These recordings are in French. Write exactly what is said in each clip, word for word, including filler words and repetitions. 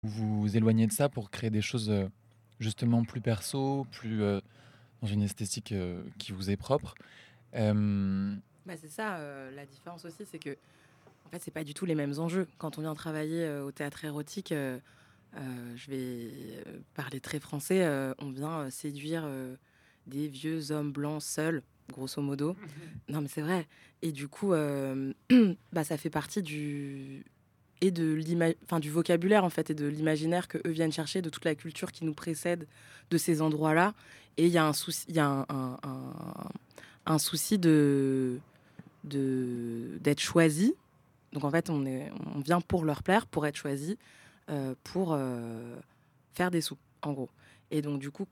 vous vous éloignez de ça pour créer des choses euh, justement plus perso, plus euh, dans une esthétique euh, qui vous est propre. Euh, Bah, c'est ça, euh, la différence aussi, c'est que en fait, c'est pas du tout les mêmes enjeux. Quand on vient travailler euh, au théâtre érotique, euh, euh, je vais euh, parler très français, euh, on vient euh, séduire euh, des vieux hommes blancs seuls, grosso modo. Non, mais c'est vrai. Et du coup, euh, bah, ça fait partie du et de l'ima- enfin, du vocabulaire en fait et de l'imaginaire que eux viennent chercher, de toute la culture qui nous précède de ces endroits-là. Et il y a un souci, il y a un, un- un- un souci de de d'être choisi. Donc en fait, on est on vient pour leur plaire, pour être choisi, euh, pour euh, faire des sous, en gros. Et donc du coup,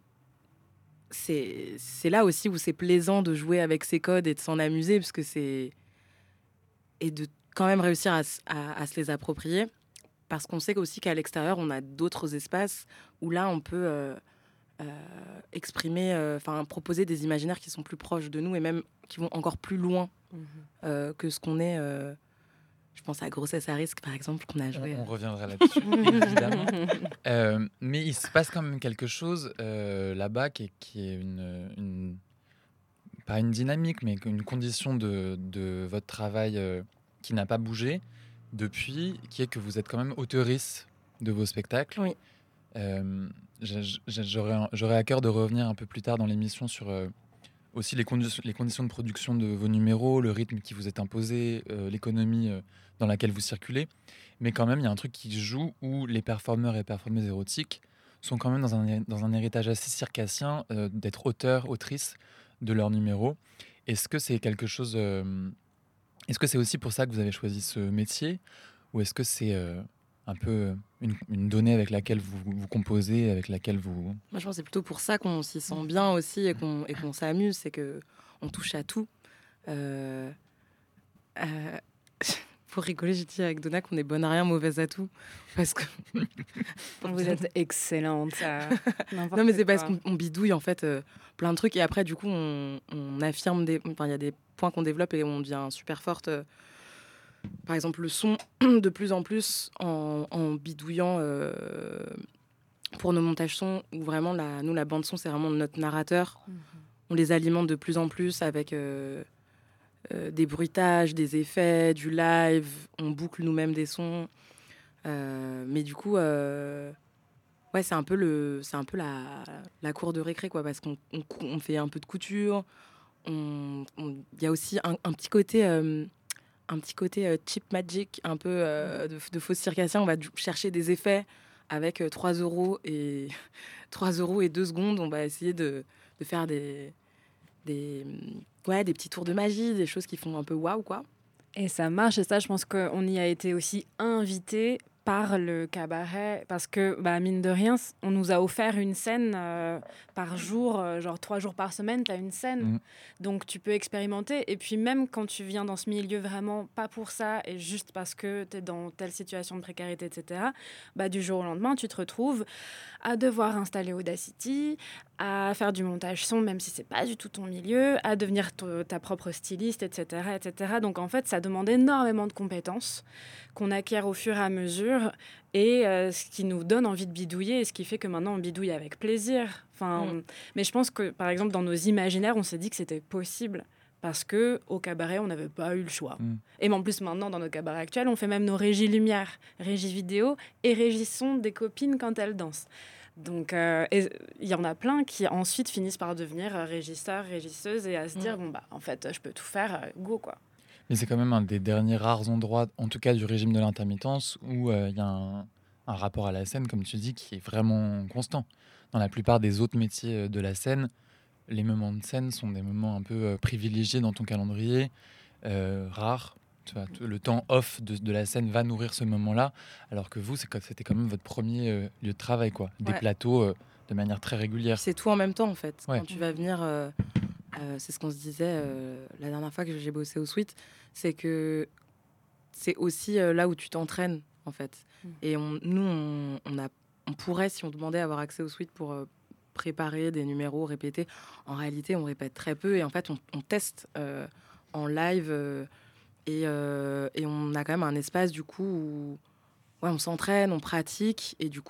c'est c'est là aussi où c'est plaisant de jouer avec ces codes et de s'en amuser, parce que c'est et de quand même réussir à, s- à- à se les approprier, parce qu'on sait aussi qu'à l'extérieur, on a d'autres espaces où là, on peut euh, euh, exprimer, euh, enfin proposer des imaginaires qui sont plus proches de nous et même qui vont encore plus loin Mhm. euh, que ce qu'on est. euh, je pense à Grossesse à risque, par exemple, qu'on a on, joué. on euh. reviendra là-dessus, évidemment. Euh, mais il se passe quand même quelque chose euh, là-bas qui est, qui est une, une- pas une dynamique, mais une condition de, de votre travail euh, qui n'a pas bougé depuis, qui est que vous êtes quand même auteurice de vos spectacles. Oui. Euh, j'ai- j'ai- j'aurais, j'aurais à cœur de revenir un peu plus tard dans l'émission sur euh, aussi les, condi- les conditions de production de vos numéros, le rythme qui vous est imposé, euh, l'économie euh, dans laquelle vous circulez. Mais quand même, il y a un truc qui joue où les performeurs et performeuses érotiques sont quand même dans un, dans un héritage assez circassien euh, d'être auteurs, autrices de leurs numéros. Est-ce que c'est quelque chose... euh, est-ce que c'est aussi pour ça que vous avez choisi ce métier ou est-ce que c'est euh, un peu une, une donnée avec laquelle vous, vous composez, avec laquelle vous... Moi, je pense que c'est plutôt pour ça qu'on s'y sent bien aussi et qu'on et qu'on s'amuse, c'est que on touche à tout. Euh, euh, pour rigoler, j'ai dit avec Donna qu'on est bonne à rien, mauvaise à tout, parce que Vous êtes excellente à non, mais n'importe c'est parce quoi. qu'on on bidouille en fait euh, plein de trucs et après du coup on, on affirme des, enfin il y a des points qu'on développe et on devient super forte. euh, Par exemple, le son de plus en plus en, en bidouillant. euh, pour nos montages son, où vraiment, la, nous, la bande-son, c'est vraiment notre narrateur. Mhm. On les alimente de plus en plus avec euh, euh, des bruitages, des effets, du live. On boucle nous-mêmes des sons. Euh, mais du coup, euh, ouais, c'est un peu, le, c'est un peu la, la cour de récré, quoi, parce qu'on on, cou- on fait un peu de couture. On- on- Il y a aussi un, un petit côté... euh, un petit côté euh, cheap magic, un peu euh, de, de faux circassien. On va du- chercher des effets avec euh, trois euros et trois euros et deux secondes. On va essayer de, de faire des, des, ouais, des petits tours de magie, des choses qui font un peu waouh, quoi. Et ça marche, et ça, je pense qu'on y a été aussi invité par le cabaret, parce que, bah, mine de rien, c- on nous a offert une scène euh, par jour, euh, genre trois jours par semaine, tu as une scène. Mm. Donc tu peux expérimenter. Et puis même quand tu viens dans ce milieu vraiment pas pour ça, et juste parce que tu es dans telle situation de précarité, et cetera, bah, du jour au lendemain, tu te retrouves à devoir installer Audacity, à faire du montage son, même si c'est pas du tout ton milieu, à devenir t- ta propre styliste, et cetera, et cetera. Donc en fait, ça demande énormément de compétences qu'on acquiert au fur et à mesure, et euh, ce qui nous donne envie de bidouiller, et ce qui fait que maintenant on bidouille avec plaisir. Enfin, Mm. mais je pense que, par exemple, dans nos imaginaires, on s'est dit que c'était possible. Parce que au cabaret, on n'avait pas eu le choix. Mm. Et en plus, maintenant, dans nos cabarets actuels, on fait même nos régies lumière, régies vidéo et régies son des copines quand elles dansent. Donc, euh, et il y en a plein qui ensuite finissent par devenir euh, régisseurs, régisseuses et à se dire, Mm. bon, bah, en fait, je peux tout faire, euh, go, quoi. Mais c'est quand même un des derniers rares endroits, en tout cas du régime de l'intermittence, où euh, il y a un, un rapport à la scène, comme tu dis, qui est vraiment constant. Dans la plupart des autres métiers euh, de la scène, les moments de scène sont des moments un peu euh, privilégiés dans ton calendrier, euh, rares. Tu vois, t- le temps off de, de la scène va nourrir ce moment-là, alors que vous, c'est que c'était quand même votre premier euh, lieu de travail, quoi. Des Ouais. plateaux euh, de manière très Puis régulière. c'est tout en même temps, en fait. Ouais. Quand tu vas venir, euh, euh, c'est ce qu'on se disait euh, la dernière fois que j'ai bossé au Sweet, c'est que c'est aussi euh, là où tu t'entraînes, en fait. Mm. Et on, nous, on, on, a, on pourrait, si on demandait, avoir accès au Sweet pour euh, préparer des numéros, répéter. En réalité, on répète très peu et en fait, on, on teste euh, en live euh, et, euh, et on a quand même un espace, du coup, où ouais, on s'entraîne, on pratique et du